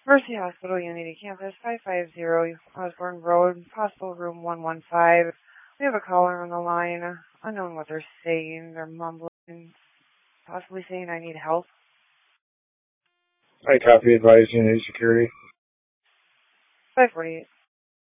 Mercy Hospital, Unity Campus, 550 Osborne Road, possible room 115. We have a caller on the line. Unknown what they're saying. They're mumbling, possibly saying I need help. I copy advise Unity Security. 548.